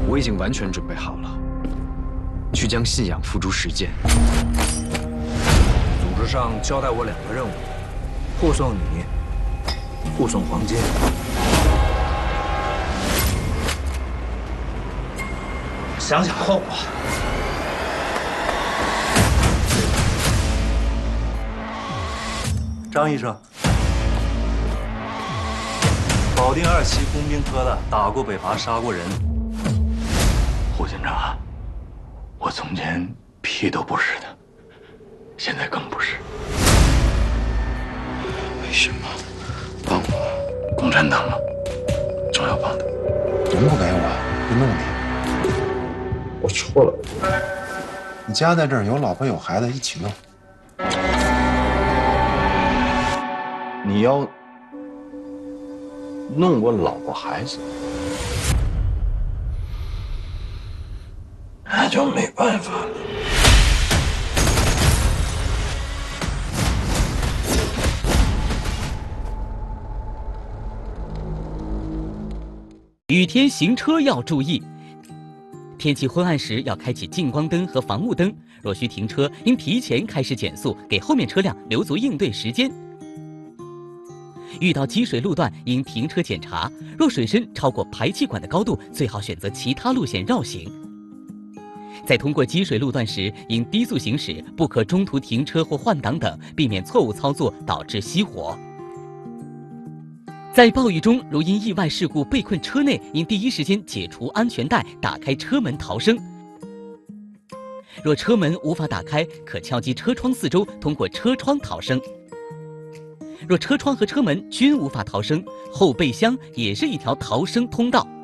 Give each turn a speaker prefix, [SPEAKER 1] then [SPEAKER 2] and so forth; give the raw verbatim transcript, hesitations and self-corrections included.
[SPEAKER 1] 我已经完全准备好了，去将信仰付诸实践。
[SPEAKER 2] 组织上交代我两个任务：护送你，护送黄金。想想后果。张医生。 保定二期工兵科的，打过北伐，杀过人。
[SPEAKER 3] 胡警长，我从前屁都不是的，现在更不是。为什么？帮我，共产党吗？总要帮的。
[SPEAKER 4] 人不给我，就弄你。
[SPEAKER 2] 我错了。
[SPEAKER 4] 你家在这儿，有老婆有孩子，一起弄。
[SPEAKER 3] 你要。 弄我老婆孩子，那就没办法了。
[SPEAKER 5] 雨天行车要注意，天气昏暗时要开启近光灯和防雾灯。若需停车，应提前开始减速，给后面车辆留足应对时间。 遇到积水路段，应停车检查。若水深超过排气管的高度，最好选择其他路线绕行。在通过积水路段时，应低速行驶，不可中途停车或换挡等，避免错误操作导致熄火。在暴雨中，如因意外事故被困车内，应第一时间解除安全带，打开车门逃生。若车门无法打开，可敲击车窗四周，通过车窗逃生。 若车窗和车门均无法逃生，后备箱也是一条逃生通道。